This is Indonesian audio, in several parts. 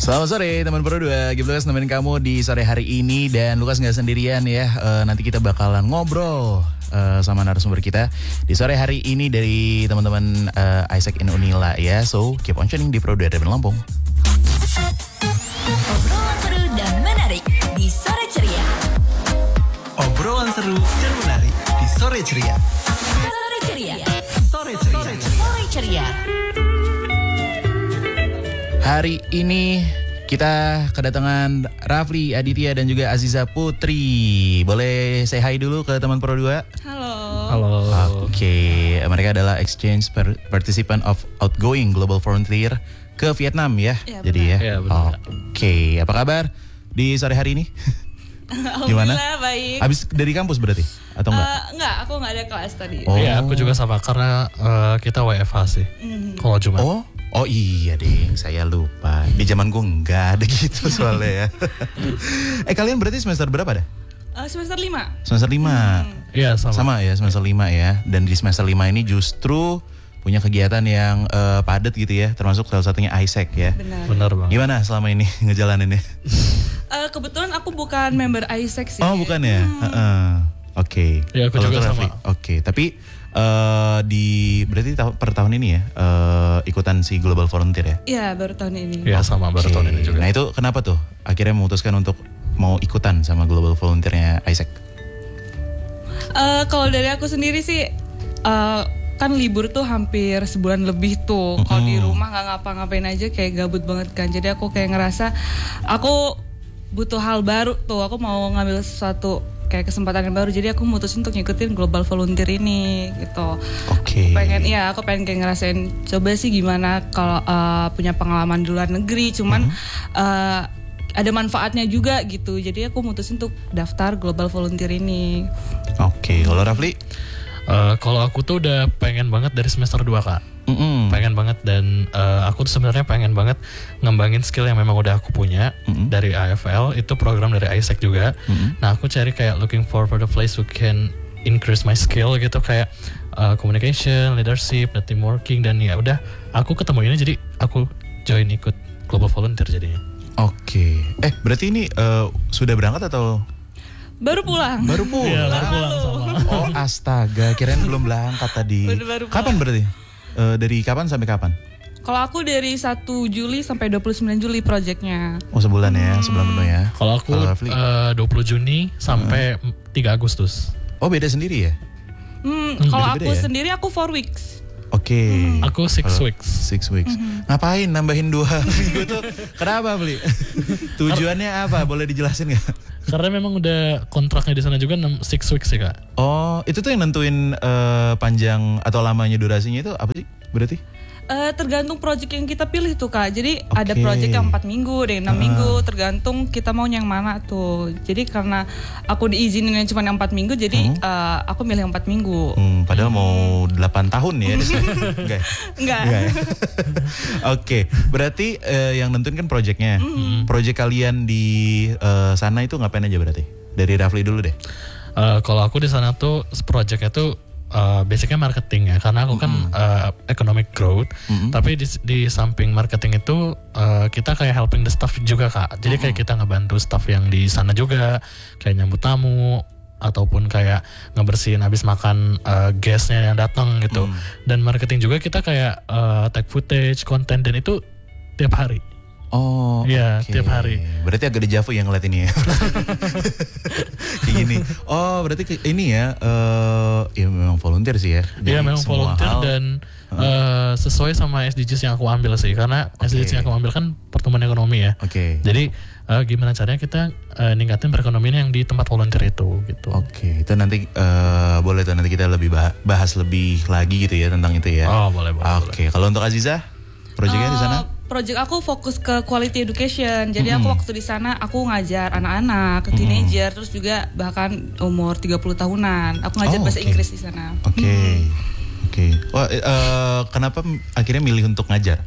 Selamat sore teman Pro 2, Giblukas nemenin kamu di sore hari ini. Dan Lukas gak sendirian ya, nanti kita bakalan ngobrol sama narasumber kita di sore hari ini dari teman-teman Isaac in Unila ya. So keep on tuning di Pro 2 Radio Lampung. Obrolan seru dan menarik di Sore Ceria. Obrolan seru dan menarik di Sore Ceria. Sore Ceria. Sore Ceria. Sore Ceria. Hari ini kita kedatangan Rafli Aditya dan juga Aziza Putri. Boleh say hi dulu ke teman Pro 2? Halo. Oke, mereka adalah exchange participant of Outgoing Global Frontier ke Vietnam ya. Jadi ya. Ya, benar. Oke, apa kabar di sore hari ini? Gimana? Alhamdulillah baik. Habis dari kampus berarti atau enggak? Enggak, aku enggak ada kelas tadi. Oh. Iya, aku juga sama karena kita WFH sih. Kalau Jumat. Oh iya deh, saya lupa. Di zaman gue nggak ada gitu soalnya ya. Kalian berarti semester berapa dah? Semester 5. Semester 5. Iya, Sama ya, semester 5 ya. Dan di semester 5 ini justru punya kegiatan yang padat gitu ya, termasuk salah satunya Isaac ya. Benar Bang. Gimana selama ini ngejalaninnya? Kebetulan aku bukan member Isaac sih. Oh bukan ya? Oke. Ya, aku Kalau juga itu sama. Rafli. Oke, tapi berarti per tahun ini ya ikutan si Global Frontier ya? Iya, baru tahun ini. Iya, sama baru tahun ini juga. Nah itu kenapa tuh akhirnya memutuskan untuk mau ikutan sama Global Frontiernya Isaac? Kalau dari aku sendiri sih kan libur tuh hampir sebulan lebih tuh. Kalau di rumah nggak ngapa-ngapain aja kayak gabut banget kan. Jadi aku kayak ngerasa aku butuh hal baru tuh. Aku mau ngambil sesuatu kayak kesempatan yang baru. Jadi aku mutusin untuk ngikutin Global Volunteer ini gitu. Oke. Aku pengen kayak ngerasain coba sih gimana kalau punya pengalaman di luar negeri. Cuman ada manfaatnya juga gitu. Jadi aku mutusin untuk daftar Global Volunteer ini. Oke, kalau Rafli? Kalau aku tuh udah pengen banget dari semester 2 Kak. Pengen banget dan aku tuh sebenarnya pengen banget ngembangin skill yang memang udah aku punya dari AFL, itu program dari Isaac juga. Nah aku cari kayak looking for the place who can increase my skill gitu, kayak communication, leadership, dan teamworking, dan ya udah aku ketemu ini jadi aku join ikut Global Volunteer jadinya. Oke. Berarti ini sudah berangkat atau? Baru pulang. Baru pulang. Iya, baru pulang sama. Oh astaga, kirain belum berangkat tadi. Baru Kapan berarti? Dari kapan sampai kapan? Kalau aku dari 1 Juli sampai 29 Juli proyeknya. Oh sebulan ya, sebulan penuh ya. Kalau aku 20 Juni sampai 3 Agustus. Oh beda sendiri ya? Kalau beda-beda aku ya? sendiri aku 4 weeks. Oke. Aku 6 weeks. 6 weeks. Ngapain nambahin 2 minggu tuh? Kenapa beli? Tujuannya apa? Boleh dijelasin nggak? Karena memang udah kontraknya di sana juga 6 weeks ya Kak. Oh itu tuh yang nentuin panjang atau lamanya durasinya itu apa sih? Berarti? Tergantung project yang kita pilih tuh Kak. Jadi Oke. ada project yang 4 minggu, ada yang 6 minggu, tergantung kita mau yang mana tuh. Jadi karena aku diizinin yang cuma yang 4 minggu, jadi aku milih yang 4 minggu. Padahal mau 8 tahun ya. Enggak. Enggak. Ya? Oke, berarti yang nentuin kan projectnya. Project kalian di sana itu ngapain aja berarti? Dari Rafli dulu deh. Kalau aku di sana tuh projectnya tuh basicnya marketing ya, karena aku kan economic growth, tapi di samping marketing itu kita kayak helping the staff juga Kak. Jadi kayak kita ngebantu staff yang di sana juga, kayak nyambut tamu ataupun kayak ngebersihin habis makan guestnya yang datang gitu. Dan marketing juga kita kayak take footage, konten, dan itu tiap hari. Oh, Iya, oke. tiap hari. Berarti agak dejavu yang ngeliat ini ya. Kayak gini. Oh, berarti ini ya, ya memang volunteer sih ya. Jadi Iya memang semua volunteer hal- dan sesuai sama SDGs yang aku ambil sih, karena SDGs yang aku ambil kan pertumbuhan ekonomi ya. Oke. Jadi gimana caranya kita ningkatin perekonomian yang di tempat volunteer itu gitu. Oke, itu nanti boleh tuh nanti kita lebih bahas lebih lagi gitu ya tentang itu ya. Oh boleh. Oke, kalau untuk Aziza, proyeknya di sana? Project aku fokus ke quality education. Jadi aku waktu di sana aku ngajar anak-anak, teenager, terus juga bahkan umur 30 tahunan. Aku ngajar bahasa oke. Inggris di sana. Oke. Wah, kenapa akhirnya milih untuk ngajar?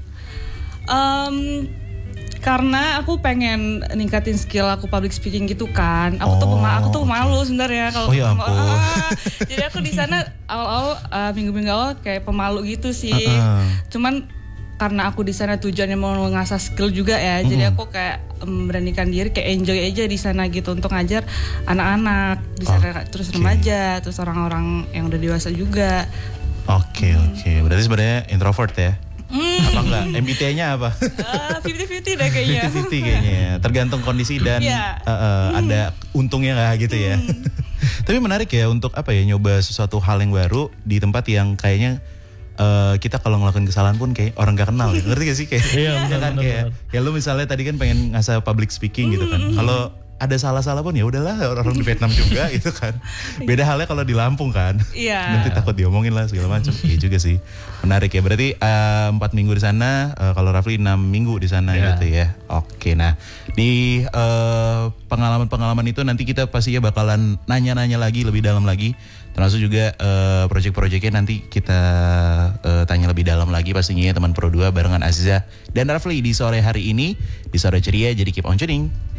Karena aku pengen ningkatin skill aku public speaking gitu kan. Aku tuh malu sebenarnya kalau Oh, ya ampun. Jadi aku di sana awal-awal minggu-minggu awal kayak pemalu gitu sih. Cuman karena aku di sana tujuannya mau ngasah skill juga ya. Jadi aku kayak beranikan diri, kayak enjoy aja di sana gitu untuk ngajar anak-anak di sana, terus remaja, terus orang-orang yang udah dewasa juga. Oke. Berarti sebenarnya introvert ya? Apa enggak? MBTI-nya apa? 50-50 deh kayaknya. 50-50 kayaknya. Tergantung kondisi dan ada untungnya nggak gitu ya. Tapi menarik ya untuk apa ya, nyoba sesuatu hal yang baru di tempat yang kayaknya kita kalau ngelakuin kesalahan pun kayak orang gak kenal. Ngerti gak sih kayak? Iya, kan kayak ya lu misalnya tadi kan pengen ngasah public speaking gitu kan. Kalau ada salah-salah pun ya udahlah, orang di Vietnam juga gitu kan. Beda halnya kalau di Lampung kan. Iya. Nanti takut diomongin lah segala macam. Iya juga sih. Menarik ya. Berarti 4 minggu di sana, kalau Rafli 6 minggu di sana gitu ya. Oke, nah di pengalaman-pengalaman itu nanti kita pastinya bakalan nanya-nanya lagi lebih dalam lagi. Termasuk juga project-projectnya nanti kita tanya lebih dalam lagi pastinya ya teman Pro 2 barengan Aziza dan Rafli di sore hari ini di Sore Ceria. Jadi keep on tuning.